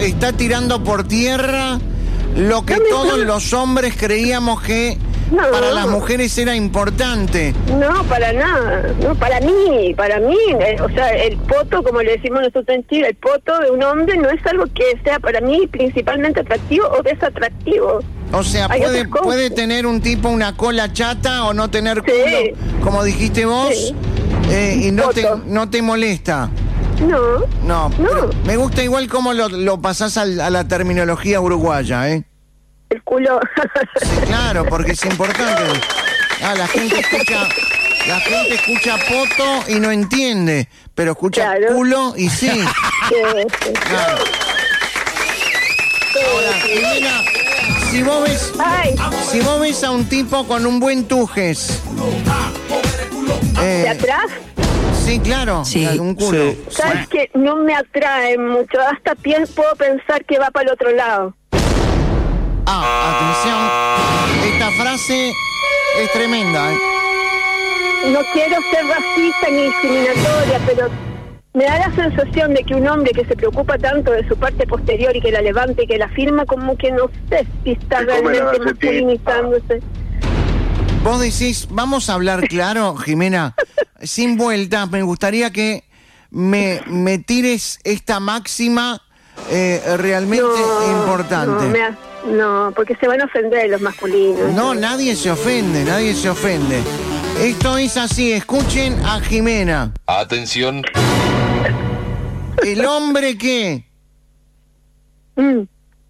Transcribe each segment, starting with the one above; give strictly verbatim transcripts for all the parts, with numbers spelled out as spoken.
está tirando por tierra lo que No me- todos no. los hombres creíamos que No. para las mujeres era importante. No, para nada. No, para mí, para mí, eh, o sea, el poto, como le decimos nosotros en Chile, el poto de un hombre no es algo que sea para mí principalmente atractivo o desatractivo. O sea, Hay puede, otras cosas. puede tener un tipo una cola chata o no tener Sí. culo, como dijiste vos, Sí. eh, y no te, Poto. no te molesta. No, No, No. pero me gusta igual cómo lo, lo pasás al- a la terminología uruguaya, ¿eh? el culo. Sí, claro, porque es importante. Ah, la gente escucha, la gente escucha poto y no entiende, pero escucha Claro. culo y sí. Sí, sí. Claro. Ahora, Jimena, si vos ves, Ay, si vos ves a un tipo con un buen tujes, ¿de eh, atrás? sí, claro, Sí. un culo. ¿Sabes que no me atrae mucho? Hasta pienso, puedo pensar que va para el otro lado. Ah, atención, esta frase es tremenda, ¿eh? No quiero ser racista ni discriminatoria, pero me da la sensación de que un hombre que se preocupa tanto de su parte posterior y que la levanta y que la firma, como que no sé si está Se come realmente la gacetita. masculinizándose. Vos decís, vamos a hablar claro, Jimena, sin vueltas, me gustaría que me, me tires esta máxima eh, realmente importante. No, me ha- no, porque se van a ofender los masculinos. No, nadie se ofende, nadie se ofende. Esto es así, escuchen a Jimena. Atención, El hombre que Mm.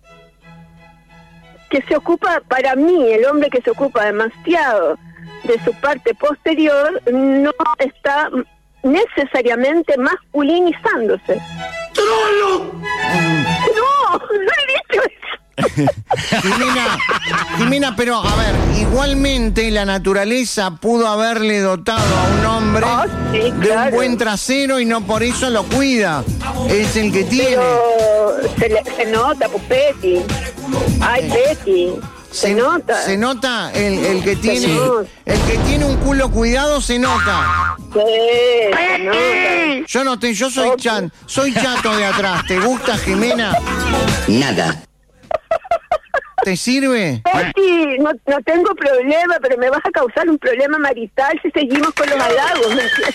Que se ocupa, para mí, el hombre que se ocupa demasiado de su parte posterior no está necesariamente masculinizándose. ¡Trolo! No, no he dicho eso. Jimena, Jimena, pero a ver, igualmente la naturaleza pudo haberle dotado a un hombre Ah, sí, de un claro. buen trasero y no por eso lo cuida. Es el que tiene. Pero se, le- se nota, pues, Betty. Ay, Betty. Se, nota. Se nota el, el que tiene, nota. el que tiene un culo cuidado se nota. Sí, se nota. Yo no te, yo soy Ok. chan, soy chato de atrás. ¿Te gusta, Jimena? Nada. ¿Te sirve? Betty, no, no tengo problema, pero me vas a causar un problema marital si seguimos con los halagos. ¿me entiendes?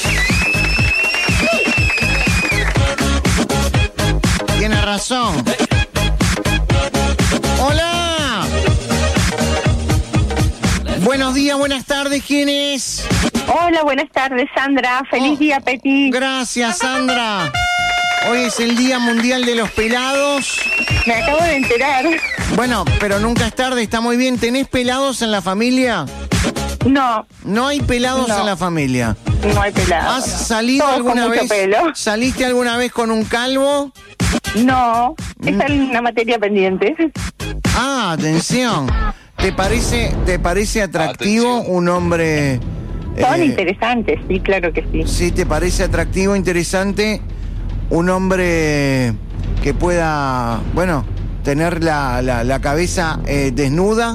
Tiene razón. Hola. Buenos días, buenas tardes, ¿quién es? Hola, buenas tardes, Sandra. Feliz Oh, día, Peti. Gracias, Sandra. Hoy es el Día Mundial de los Pelados. Me acabo de enterar. Bueno, pero nunca es tarde, está muy bien. ¿Tenés pelados en la familia? No, No hay pelados No. en la familia. no hay pelado. ¿Has salido Todos alguna con mucho vez? pelo. ¿Saliste alguna vez con un calvo? No, esa es una materia pendiente. Ah, atención. ¿Te parece, te parece atractivo Atención. un hombre? Son eh, interesantes, sí, claro que sí. ¿Sí te parece atractivo, interesante un hombre que pueda, bueno, tener la, la, la cabeza eh, desnuda?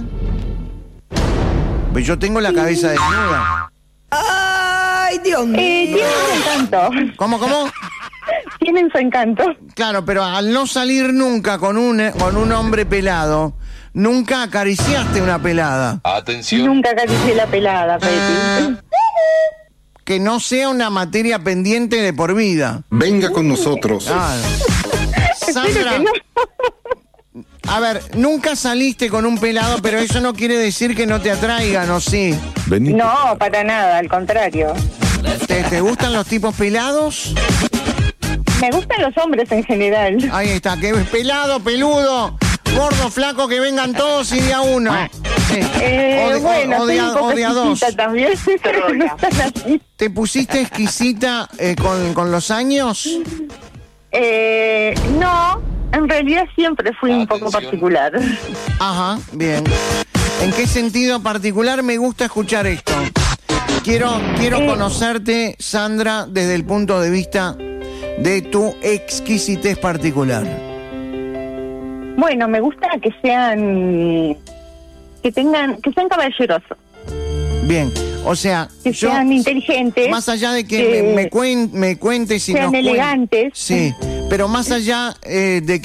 Pues yo tengo la cabeza desnuda. ¡Ay, Dios mío! Eh, tienen su encanto. ¿Cómo, cómo? Tienen su encanto. Claro, pero al no salir nunca con un, con un hombre pelado, nunca acariciaste una pelada. atención, Nunca acaricié la pelada, Peti. Que no sea una materia pendiente de por vida. Venga con nosotros. Claro. Espero Sandra, que no. a ver, nunca saliste con un pelado, pero eso no quiere decir que no te atraigan, ¿o sí? Vení. No, para nada, al contrario. ¿Te, te gustan los tipos pelados? Me gustan los hombres en general. Ahí está, que es pelado, peludo, gordo, flaco, que vengan todos y de a uno. Sí. Eh, O de- o- bueno, o de soy a- un poco o de a dos. exquisita también, pero no están así. ¿Te pusiste exquisita eh, con, con los años? Eh, no, en realidad siempre fui un poco Atención. particular. Ajá, bien. ¿En qué sentido particular me gusta escuchar esto? Quiero, quiero Eh. conocerte, Sandra, desde el punto de vista de tu exquisitez particular. Bueno, me gusta que sean, que tengan, que sean caballerosos, Bien, o sea, que yo, sean inteligentes, más allá de que que me, me, cuen- me cuentes y sean nos cuen- elegantes. Sí, pero más allá eh, de